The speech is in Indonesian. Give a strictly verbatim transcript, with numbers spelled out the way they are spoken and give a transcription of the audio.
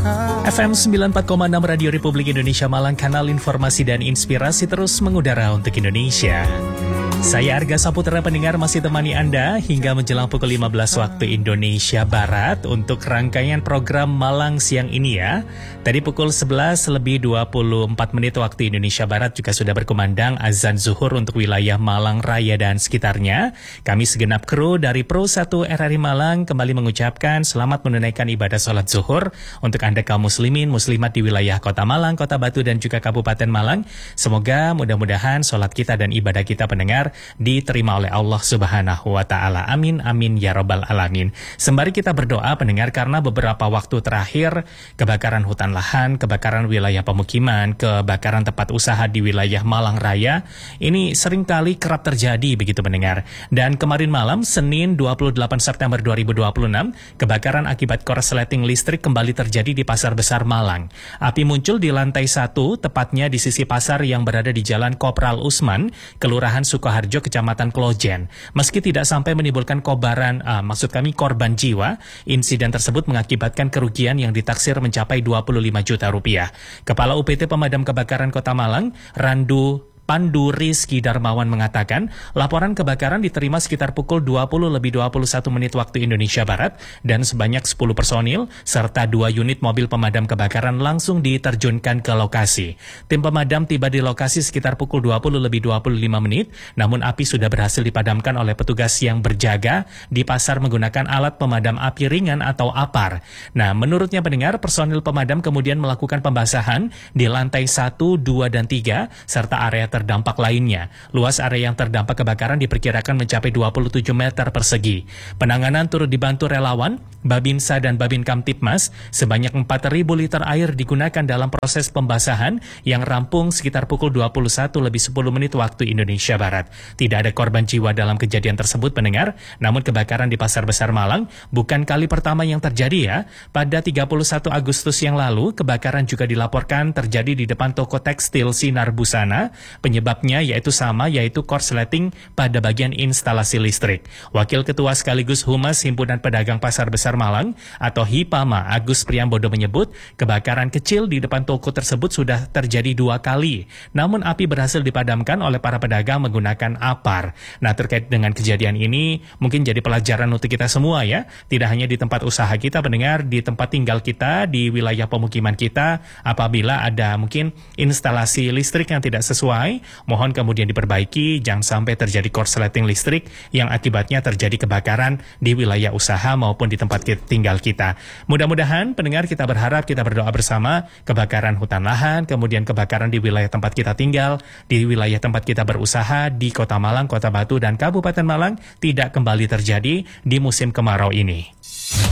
F M sembilan puluh empat koma enam Radio Republik Indonesia Malang, kanal informasi dan inspirasi terus mengudara untuk Indonesia. Saya Arga Saputra, pendengar, masih temani Anda hingga menjelang pukul lima belas waktu Indonesia Barat untuk rangkaian program Malang siang ini ya. Tadi pukul sebelas lebih dua puluh empat menit waktu Indonesia Barat juga sudah berkumandang azan zuhur untuk wilayah Malang Raya dan sekitarnya. Kami segenap kru dari Pro satu R R I Malang kembali mengucapkan selamat menunaikan ibadah sholat zuhur untuk Anda kaum muslimin, muslimat di wilayah Kota Malang, Kota Batu dan juga Kabupaten Malang. Semoga mudah-mudahan sholat kita dan ibadah kita pendengar diterima oleh Allah Subhanahu wa Ta'ala. Amin, amin, ya Rabbal Alamin. Sembari kita berdoa pendengar, karena beberapa waktu terakhir kebakaran hutan lahan, kebakaran wilayah pemukiman, kebakaran tempat usaha di wilayah Malang Raya ini seringkali kerap terjadi begitu pendengar. Dan kemarin malam Senin dua puluh delapan September dua ribu dua puluh enam, kebakaran akibat korsleting listrik kembali terjadi di Pasar Besar Malang. Api muncul di lantai satu, tepatnya di sisi pasar yang berada di Jalan Kopral Usman, Kelurahan Sukoharjo, Kecamatan Klojen. Meski tidak sampai menimbulkan kobaran, uh, maksud kami korban jiwa, insiden tersebut mengakibatkan kerugian yang ditaksir mencapai dua puluh lima juta rupiah. Kepala U P T Pemadam Kebakaran Kota Malang, Randu Pandu Rizky Darmawan mengatakan, laporan kebakaran diterima sekitar pukul dua puluh lebih dua puluh satu menit waktu Indonesia Barat dan sebanyak sepuluh personil serta dua unit mobil pemadam kebakaran langsung diterjunkan ke lokasi. Tim pemadam tiba di lokasi sekitar pukul dua puluh lebih dua puluh lima menit, namun api sudah berhasil dipadamkan oleh petugas yang berjaga di pasar menggunakan alat pemadam api ringan atau A P A R. Nah, menurutnya pendengar, personil pemadam kemudian melakukan pembasahan di lantai satu, dua, dan tiga serta area terdampak lainnya. Luas area yang terdampak kebakaran diperkirakan mencapai dua puluh tujuh meter persegi. Penanganan turut dibantu relawan, Babinsa dan Babin Kamtipmas. Sebanyak empat ribu liter air digunakan dalam proses pembasahan yang rampung sekitar pukul dua puluh satu lebih sepuluh menit waktu Indonesia Barat. Tidak ada korban jiwa dalam kejadian tersebut pendengar, namun kebakaran di Pasar Besar Malang bukan kali pertama yang terjadi ya. Pada tiga puluh satu Agustus yang lalu, kebakaran juga dilaporkan terjadi di depan toko tekstil Sinar Busana. Penyebabnya yaitu sama, yaitu korsleting pada bagian instalasi listrik. Wakil Ketua sekaligus Humas Himpunan Pedagang Pasar Besar Malang atau HIPAMA, Agus Priambodo menyebut kebakaran kecil di depan toko tersebut sudah terjadi dua kali. Namun api berhasil dipadamkan oleh para pedagang menggunakan A P A R. Nah, terkait dengan kejadian ini mungkin jadi pelajaran untuk kita semua ya. Tidak hanya di tempat usaha kita pendengar, di tempat tinggal kita, di wilayah pemukiman kita, apabila ada mungkin instalasi listrik yang tidak sesuai, mohon kemudian diperbaiki, jangan sampai terjadi korsleting listrik yang akibatnya terjadi kebakaran di wilayah usaha maupun di tempat tinggal kita. Mudah-mudahan pendengar, kita berharap, kita berdoa bersama, kebakaran hutan lahan, kemudian kebakaran di wilayah tempat kita tinggal, di wilayah tempat kita berusaha, di Kota Malang, Kota Batu, dan Kabupaten Malang tidak kembali terjadi di musim kemarau ini.